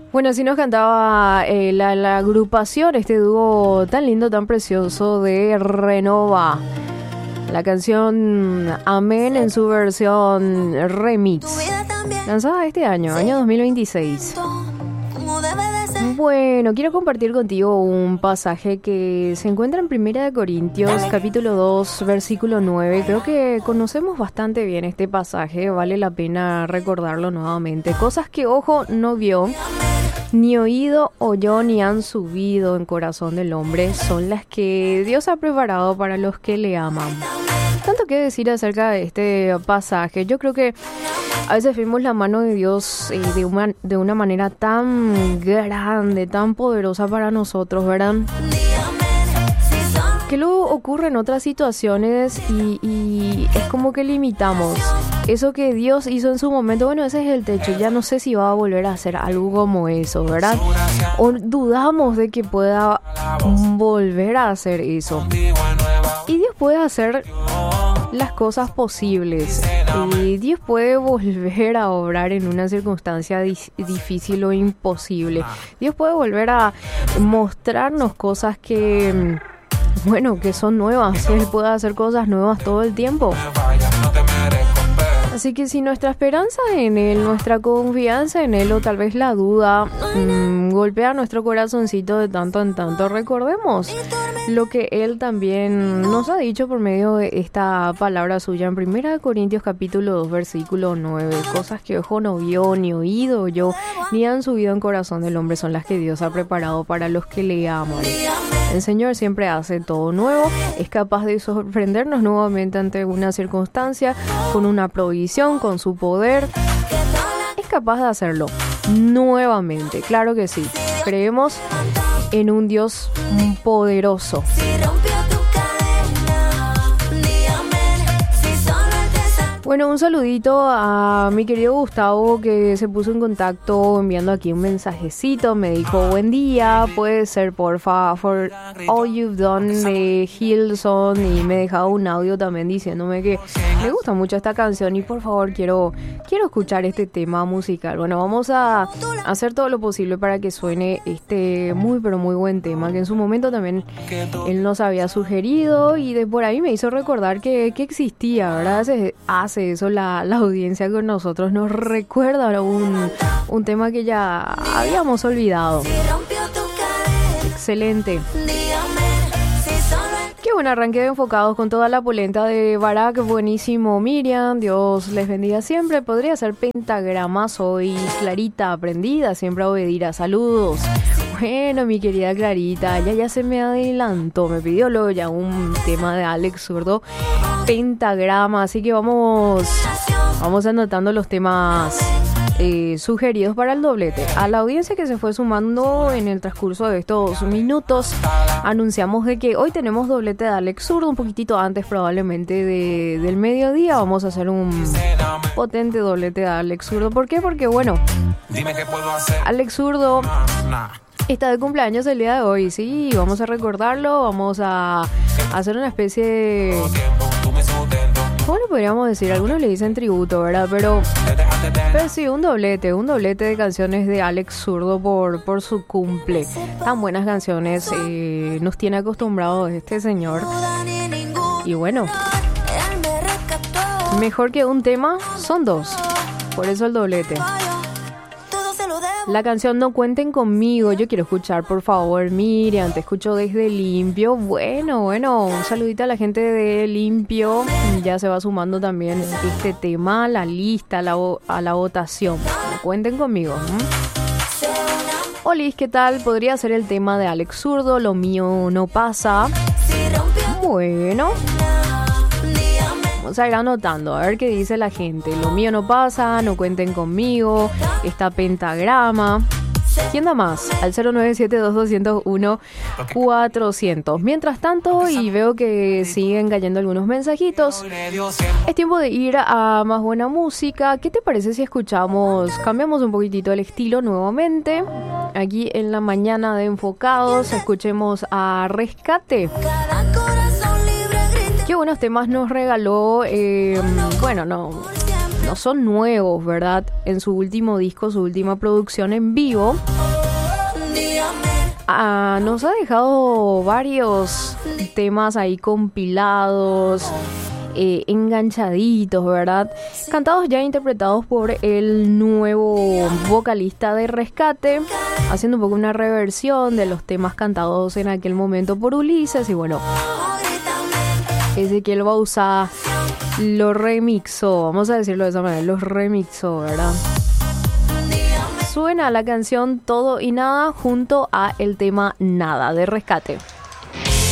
Bueno, así nos cantaba la agrupación, este dúo tan lindo, tan precioso de Renova. La canción Amén en su versión remix, lanzada este año 2026. Bueno, quiero compartir contigo un pasaje que se encuentra en 1 Corintios, capítulo 2, versículo 9. Creo que conocemos bastante bien este pasaje, vale la pena recordarlo nuevamente. Cosas que ojo no vio, ni oído oyó, ni han subido en corazón del hombre, son las que Dios ha preparado para los que le aman. Tanto que decir acerca de este pasaje. Yo creo que a veces vemos la mano de Dios de una manera tan grande, tan poderosa para nosotros, ¿verdad? Que luego ocurre en otras situaciones y es como que limitamos eso que Dios hizo en su momento. Bueno, ese es el techo, ya no sé si va a volver a hacer algo como eso, ¿verdad? O dudamos de que pueda volver a hacer eso. Y Dios puede hacer las cosas posibles. Y Dios puede volver a obrar en una circunstancia difícil o imposible. Dios puede volver a mostrarnos cosas que, bueno, que son nuevas. Él puede hacer cosas nuevas todo el tiempo. Así que si nuestra esperanza en Él, nuestra confianza en Él o tal vez la duda golpea nuestro corazoncito de tanto en tanto, recordemos lo que Él también nos ha dicho por medio de esta palabra suya en 1 Corintios capítulo 2 versículo 9. Cosas que ojo no vio, ni oído oyó, ni han subido en corazón del hombre son las que Dios ha preparado para los que le aman. El Señor siempre hace todo nuevo, es capaz de sorprendernos nuevamente ante una circunstancia, con una provisión, con su poder. Es capaz de hacerlo nuevamente, claro que sí. Creemos en un Dios poderoso. Bueno, un saludito a mi querido Gustavo que se puso en contacto enviando aquí un mensajecito. Me dijo, buen día, puede ser porfa, for all you've done de Hillsong. Y me dejaba un audio también diciéndome que me gusta mucho esta canción y por favor quiero escuchar este tema musical. Bueno, vamos a hacer todo lo posible para que suene este muy pero muy buen tema que en su momento también él nos había sugerido y de por ahí me hizo recordar que existía, ¿verdad? Hace eso la audiencia con nosotros, nos recuerda un tema que ya habíamos olvidado. Excelente. Qué buen arranque de Enfocados con toda la polenta de Barak, buenísimo. Miriam, Dios les bendiga siempre. Podría ser Pentagrama, soy Clarita, aprendida siempre a obedir. Saludos. Bueno, mi querida Clarita, ya se me adelantó, me pidió luego ya un tema de Alex Zurdo, Pentagrama, así que vamos anotando los temas sugeridos para el doblete. A la audiencia que se fue sumando en el transcurso de estos minutos, anunciamos de que hoy tenemos doblete de Alex Zurdo, un poquitito antes probablemente del mediodía. Vamos a hacer un potente doblete de Alex Zurdo. ¿Por qué? Porque bueno, Alex Zurdo está de cumpleaños el día de hoy, sí, vamos a recordarlo, vamos a hacer una especie de... ¿Cómo le podríamos decir? Algunos le dicen tributo, ¿verdad? Pero sí, un doblete de canciones de Alex Zurdo por su cumple. Tan buenas canciones nos tiene acostumbrados este señor. Y bueno, mejor que un tema son dos, por eso el doblete. La canción No Cuenten Conmigo, yo quiero escuchar, por favor, Miriam, te escucho desde Limpio. Bueno, un saludito a la gente de Limpio, ya se va sumando también este tema a la lista, a la votación. No Cuenten Conmigo. Olis, ¿qué tal? Podría ser el tema de Alex Zurdo, Lo Mío No Pasa. Bueno, vamos a ir anotando, a ver qué dice la gente. Lo mío no pasa, No Cuenten Conmigo, está Pentagrama. ¿Quién da más? Al 097-2201-400. Mientras tanto, y veo que siguen cayendo algunos mensajitos, es tiempo de ir a más buena música. ¿Qué te parece si cambiamos un poquitito el estilo nuevamente? Aquí en la mañana de Enfocados, escuchemos a Rescate. Qué buenos temas nos regaló, bueno, no no son nuevos, ¿verdad? En su último disco, su última producción en vivo, nos ha dejado varios temas ahí compilados, enganchaditos, ¿verdad? Cantados ya interpretados por el nuevo vocalista de Rescate, haciendo un poco una reversión de los temas cantados en aquel momento por Ulises. Y bueno, Ezequiel Bauza lo remixó, vamos a decirlo de esa manera, los remixó, ¿verdad? Suena la canción Todo y Nada junto a el tema Nada de Rescate.